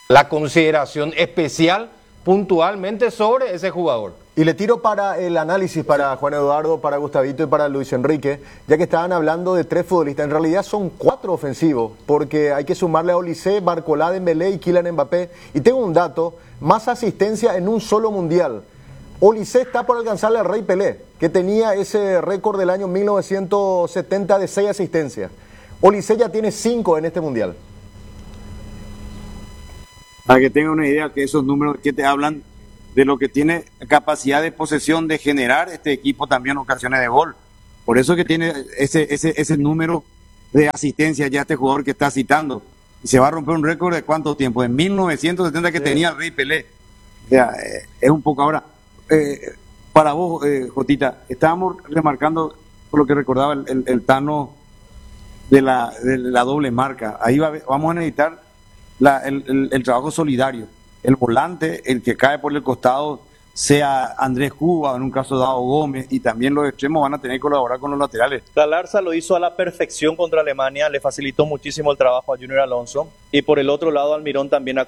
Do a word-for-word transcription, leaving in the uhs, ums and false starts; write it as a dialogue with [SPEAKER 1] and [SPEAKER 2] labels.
[SPEAKER 1] la consideración especial puntualmente sobre ese jugador.
[SPEAKER 2] Y le tiro para el análisis para Juan Eduardo, para Gustavito y para Luis Enrique, ya que estaban hablando de tres futbolistas. En realidad son cuatro ofensivos, porque hay que sumarle a Olise, Barcola, Dembélé y Kylian Mbappé. Y tengo un dato, más asistencia en un solo mundial. Olise está por alcanzarle al Rey Pelé, que tenía ese récord del año mil novecientos setenta de seis asistencias. Olise ya tiene cinco en este mundial.
[SPEAKER 3] Para que tenga una idea, que esos números que te hablan de lo que tiene capacidad de posesión de generar este equipo también ocasiones de gol. Por eso que tiene ese, ese, ese número de asistencia ya este jugador que está citando. Y se va a romper un récord de cuánto tiempo, de mil novecientos setenta que sí. tenía el Rey Pelé. O sea, eh, es un poco ahora. Eh, para vos, eh, Jotita, estábamos remarcando por lo que recordaba el, el, el Tano de la, de la doble marca. Ahí va, vamos a necesitar la, el, el, el trabajo solidario. El volante, el que cae por el costado, sea Andrés Cuba, en un caso dado Gómez, y también los extremos van a tener que colaborar con los laterales.
[SPEAKER 4] Galarza lo hizo a la perfección contra Alemania, le facilitó muchísimo el trabajo a Junior Alonso, y por el otro lado Almirón también ha